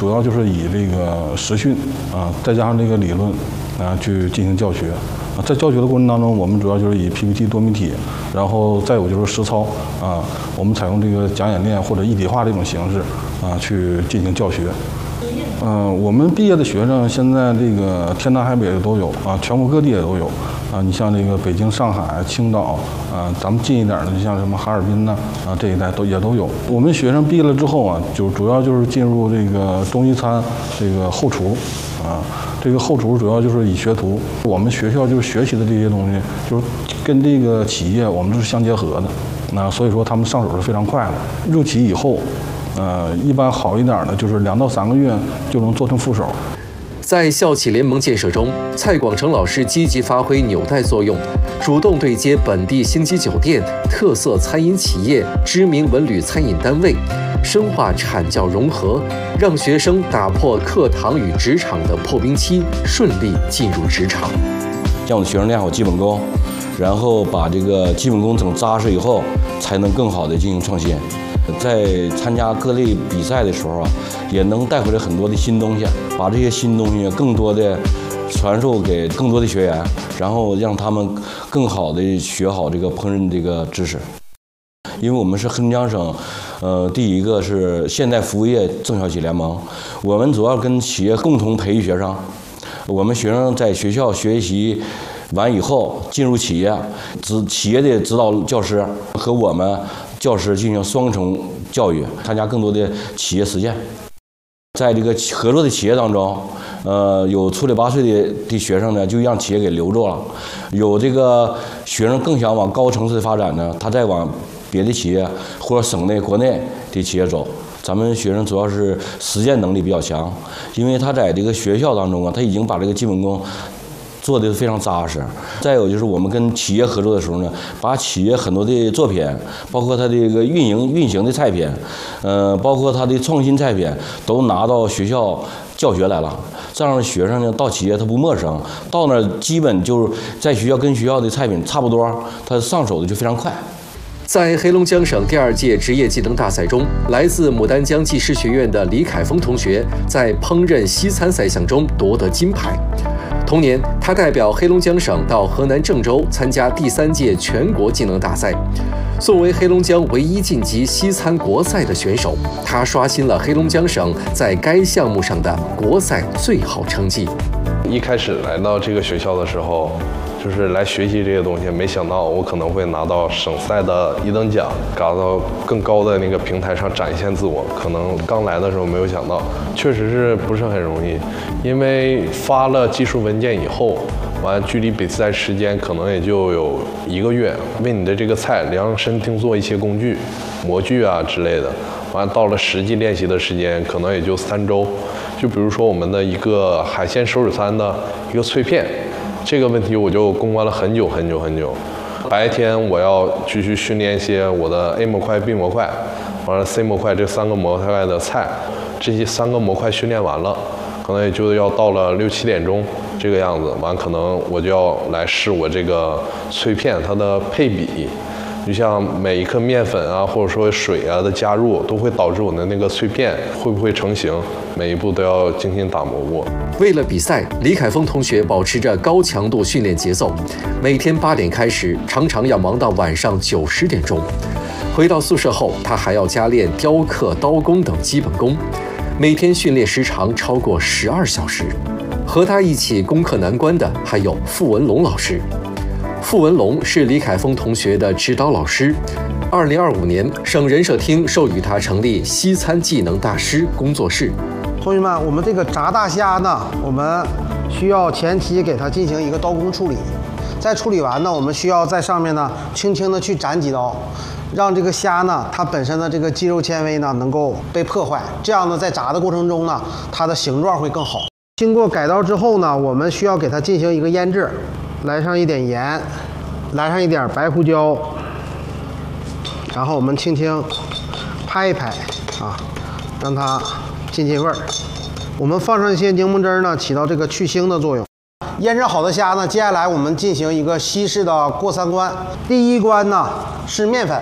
主要就是以这个实训再加上这个理论去进行教学。在教学的过程当中，我们主要就是以 PPT 多媒体，然后再有就是实操我们采用这个讲演练或者一体化这种形式去进行教学。我们毕业的学生现在这个天南海北的都有全国各地也都有你像这个北京、上海、青岛咱们近一点的，就像什么哈尔滨这一带也都有。我们学生毕业了之后就主要就是进入这个中医餐这个后厨这个后厨主要就是以学徒。我们学校就是学习的这些东西，就是跟这个企业我们都是相结合的所以说他们上手是非常快的。入企以后一般好一点的就是2到3个月就能做成副手。 在校企联盟建设中，蔡广成老师积极发挥纽带作用，主动对接本地星级酒店、特色餐饮企业、知名文旅餐饮单位，深化产教融合，让学生打破课堂与职场的破冰期，顺利进入职场。 让我的学生练好基本功，然后把这个基本功整扎实以后，才能更好的进行创新。在参加各类比赛的时候也能带回来很多的新东西，把这些新东西更多的传授给更多的学员，然后让他们更好的学好这个烹饪这个知识。因为我们是黑龙江省，第一个是现代服务业正校企联盟，我们主要跟企业共同培育学生。我们学生在学校学习完以后进入企业，企业的指导教师和我们教师进行双重教育，参加更多的企业实践。在这个合作的企业当中，有出类拔萃的学生呢，就让企业给留住了；有这个学生更想往高层次的发展呢，他再往别的企业或者省内、国内的企业走。咱们学生主要是实践能力比较强，因为他在这个学校当中他已经把这个基本功做得非常扎实。再有就是我们跟企业合作的时候呢，把企业很多的作品，包括它这个运行的菜品，包括它的创新菜品，都拿到学校教学来了。这样的学生呢，到企业他不陌生，到那儿基本就是在学校跟学校的菜品差不多，他上手的就非常快。 在黑龙江省第2届职业技能大赛中，来自牡丹江技师学院的李凯峰同学在烹饪西餐赛项中夺得金牌。同年，他代表黑龙江省到河南郑州参加第3届全国技能大赛。作为黑龙江唯一晋级西餐国赛的选手，他刷新了黑龙江省在该项目上的国赛最好成绩。 一开始来到这个学校的时候，就是来学习这些东西，没想到我可能会拿到省赛的1等奖，搞到更高的那个平台上展现自我。可能刚来的时候没有想到，确实是不是很容易，因为发了技术文件以后，完距离比赛时间可能也就有1个月，为你的这个菜量身定做一些工具、模具之类的。完到了实际练习的时间，可能也就3周。就比如说我们的一个海鲜手指餐的一个脆片。这个问题我就攻关了很久。白天我要继续训练一些我的 A 模块、B 模块，完了 C 模块这3个模块的菜，这些3个模块训练完了，可能也就要到了6、7点钟这个样子。完可能我就要来试我这个脆片它的配比。就像每一克面粉或者说水的加入，都会导致我的那个脆片会不会成型，每一步都要精心打磨过。 为了比赛，李凯峰同学保持着高强度训练节奏，每天8点开始，常常要忙到晚上9、10点钟。回到宿舍后，他还要加练雕刻、刀工等基本功，每天训练时长超过12小时。和他一起攻克难关的还有傅文龙老师。傅文龙是李凯峰同学的指导老师。2025年，省人社厅授予他成立西餐技能大师工作室。 同学们，我们这个炸大虾呢，我们需要前期给它进行一个刀工处理，在处理完呢，我们需要在上面呢轻轻的去斩几刀，让这个虾呢它本身的这个肌肉纤维呢能够被破坏，这样呢在炸的过程中呢，它的形状会更好。经过改刀之后呢，我们需要给它进行一个腌制。来上一点盐，来上一点白胡椒，然后我们轻轻拍一拍让它进味儿。我们放上一些柠檬汁呢，起到这个去腥的作用。腌制好的虾呢，接下来我们进行一个西式的过3关。第1关呢是面粉，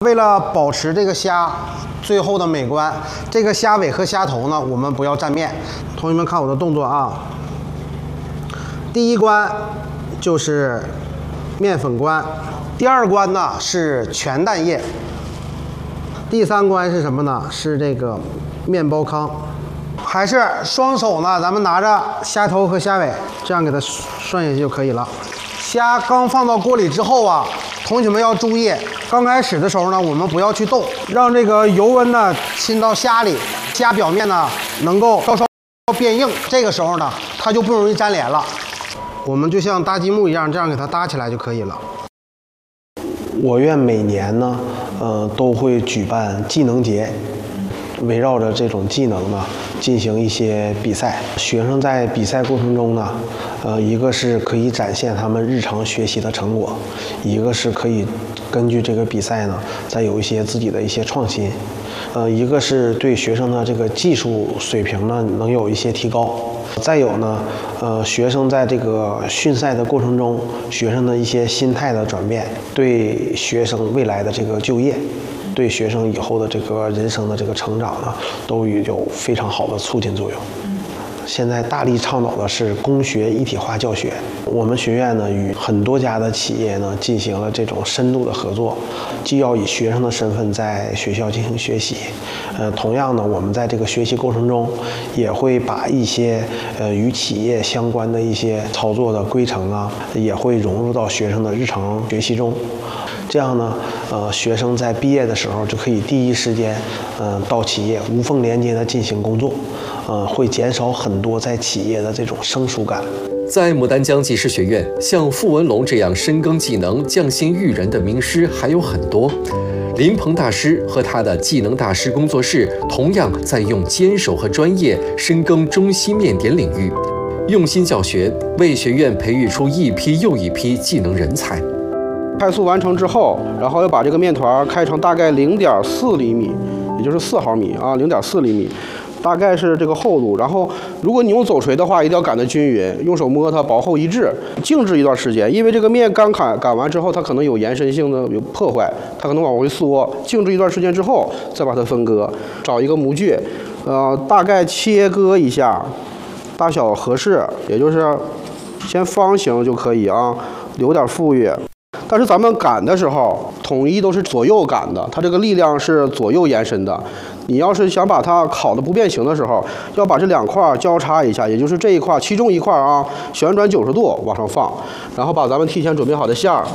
为了保持这个虾最后的美观，这个虾尾和虾头呢，我们不要蘸面。同学们看我的动作啊，第一关就是面粉关，第二关呢是全蛋液，第三关是什么呢？是这个面包糠。还是双手呢，咱们拿着虾头和虾尾，这样给它涮下去就可以了。虾刚放到锅里之后啊，同学们要注意，刚开始的时候呢，我们不要去动，让这个油温呢浸到虾里，虾表面呢能够稍稍变硬，这个时候呢，它就不容易粘连了。我们就像搭积木一样，这样给它搭起来就可以了。我院每年呢，都会举办技能节，围绕着这种技能呢进行一些比赛。学生在比赛过程中呢，一个是可以展现他们日常学习的成果，一个是可以根据这个比赛呢，再有一些自己的一些创新。一个是对学生的这个技术水平呢能有一些提高。再有呢，学生在这个训赛的过程中，学生的一些心态的转变，对学生未来的这个就业，对学生以后的这个人生的这个成长呢，都有非常好的促进作用。现在大力倡导的是工学一体化教学，我们学院呢与很多家的企业呢进行了这种深度的合作，既要以学生的身份在学校进行学习，同样呢，我们在这个学习过程中也会把一些与企业相关的一些操作的规程啊，也会融入到学生的日常学习中。这样呢，学生在毕业的时候就可以第一时间，到企业无缝连接的进行工作，会减少很多在企业的这种生疏感。 在牡丹江技师学院，像傅文龙这样深耕技能、匠心育人的名师还有很多。林鹏大师和他的技能大师工作室，同样在用坚守和专业深耕中西面点领域，用心教学，为学院培育出一批又一批技能人才。 开塑完成之后，然后要把这个面团开成大概0.4厘米，也就是4毫米啊，0.4厘米，大概是这个厚度。然后，如果你用走锤的话，一定要擀得均匀，用手摸它薄厚一致，静置一段时间。因为这个面刚擀完之后，它可能有延伸性的有破坏，它可能往回缩。静置一段时间之后，再把它分割，找一个模具，大概切割一下，大小合适，也就是先方形就可以啊，留点富裕。但是咱们擀的时候，统一都是左右擀的，它这个力量是左右延伸的。你要是想把它烤的不变形的时候，要把这两块交叉一下，也就是这一块，其中一块啊，旋转90度往上放，然后把咱们提前准备好的馅儿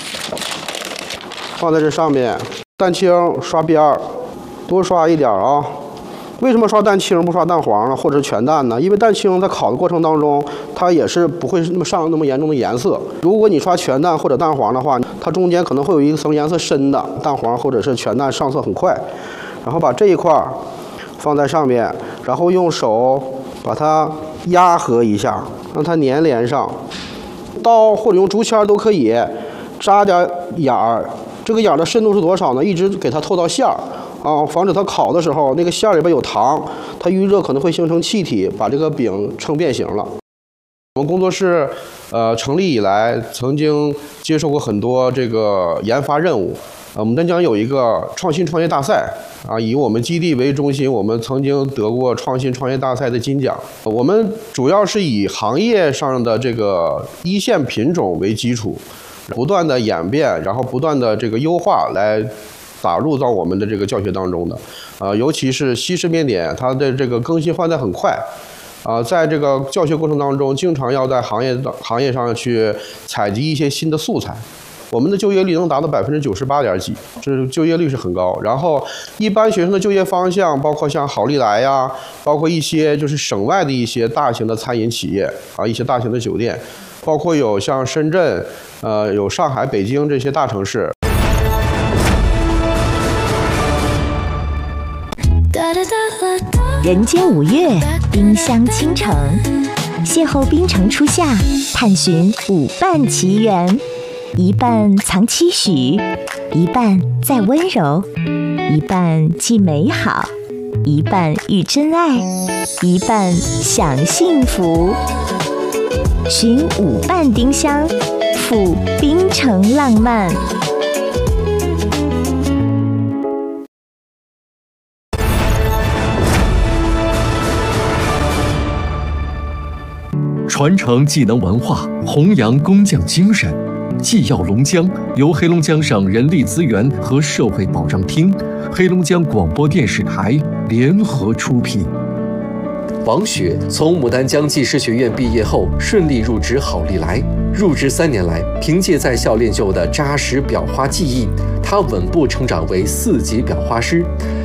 放在这上面，蛋清刷边儿，多刷一点啊。为什么刷蛋清不刷蛋黄呢？或者是全蛋呢？因为蛋清在烤的过程当中，它也是不会上那么严重的颜色。如果你刷全蛋或者蛋黄的话，它中间可能会有一层颜色深的蛋黄或者是全蛋上色很快。然后把这一块放在上面，然后用手把它压合一下，让它粘连上。刀或者用竹签都可以，扎点眼儿。这个眼儿的深度是多少呢？一直给它透到馅儿。防止它烤的时候，那个馅儿里边有糖，它遇热可能会形成气体，把这个饼撑变形了。我们工作室成立以来，曾经接受过很多这个研发任务。牡丹江有一个创新创业大赛以我们基地为中心，我们曾经得过创新创业大赛的金奖。我们主要是以行业上的这个一线品种为基础，不断的演变，然后不断的这个优化来打入到我们的这个教学当中的，尤其是西式面点，它的这个更新换代很快，在这个教学过程当中，经常要在行业上去采集一些新的素材。我们的就业率能达到98%点几，这就业率是很高。然后，一般学生的就业方向包括像好利来呀，包括一些就是省外的一些大型的餐饮企业一些大型的酒店，包括有像深圳，有上海、北京这些大城市。 人间五月，丁香倾城，邂逅冰城初夏，探寻舞伴奇缘。一半藏期许，一半在温柔，一半既美好，一半遇真爱，一半享幸福。寻舞伴丁香，赴冰城浪漫。 传承技能文化，弘扬工匠精神。技耀龙江由黑龙江省人力资源和社会保障厅、黑龙江广播电视台联合出品。 王雪从牡丹江技师学院毕业后，顺利入职好利来。入职3年来，凭借在校练就的扎实裱花技艺，她稳步成长为4级裱花师。